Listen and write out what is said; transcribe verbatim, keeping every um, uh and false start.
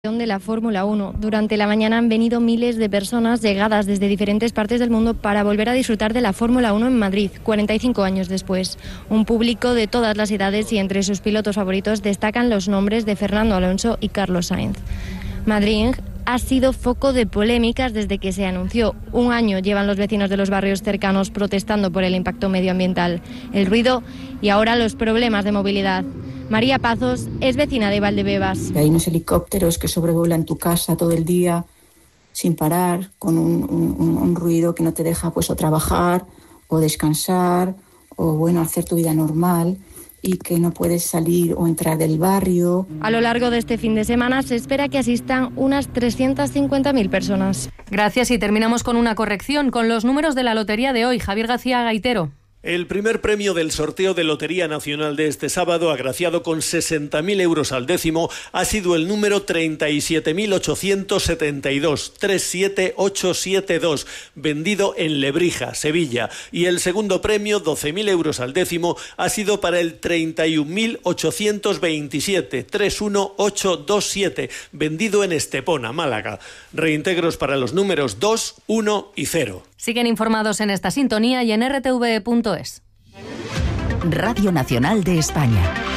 de la Fórmula uno. Durante la mañana han venido miles de personas llegadas desde diferentes partes del mundo para volver a disfrutar de la Fórmula uno en Madrid, cuarenta y cinco años después. Un público de todas las edades y entre sus pilotos favoritos destacan los nombres de Fernando Alonso y Carlos Sainz. Madrid ha sido foco de polémicas desde que se anunció. Un año llevan los vecinos de los barrios cercanos protestando por el impacto medioambiental, el ruido y ahora los problemas de movilidad. María Pazos es vecina de Valdebebas. Hay unos helicópteros que sobrevuelan tu casa todo el día sin parar, con un, un, un ruido que no te deja pues o trabajar o descansar o bueno hacer tu vida normal, y que no puedes salir o entrar del barrio. A lo largo de este fin de semana se espera que asistan unas trescientas cincuenta mil personas. Gracias, y terminamos con una corrección, con los números de la lotería de hoy. Javier García Gaitero. El primer premio del sorteo de Lotería Nacional de este sábado, agraciado con sesenta mil euros al décimo, ha sido el número treinta y siete mil ochocientos setenta y dos, treinta y siete mil ochocientos setenta y dos, vendido en Lebrija, Sevilla. Y el segundo premio, doce mil euros al décimo, ha sido para el treinta y un mil ochocientos veintisiete, treinta y uno mil ochocientos veintisiete, vendido en Estepona, Málaga. Reintegros para los números dos, uno y cero. Siguen informados en esta sintonía y en r t v punto es. Radio Nacional de España.